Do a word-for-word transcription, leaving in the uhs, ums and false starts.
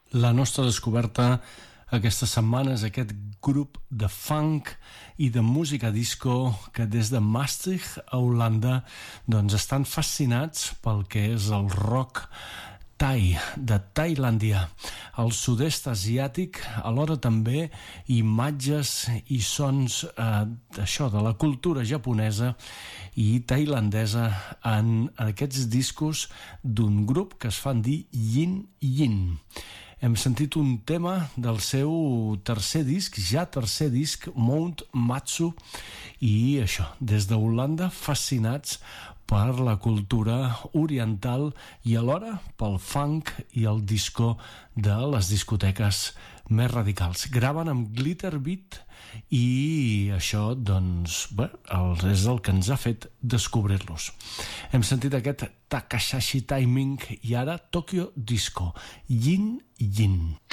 La nostra descoberta aquesta setmana és aquest grup de funk i de música disco que des de Maastricht a Holanda doncs estan fascinats pel que és el rock thai de Tailàndia, el sud-est asiàtic, alhora també imatges i sons eh, d'això, de la cultura japonesa i tailandesa en aquests discos d'un grup que es fan dir Yin Yin. Hem sentit un tema del seu tercer disc, ja tercer disc, Mount Matsu, i això, des de Holanda, fascinats per la cultura oriental i alhora pel funk i el disco de les discoteques més radicals. Graven amb Glitter Beat i això, doncs, bé, és el que ens ha fet descobrir-los. Hem sentit aquest Takahashi Timing i ara Tokyo Disco, Yin Yin.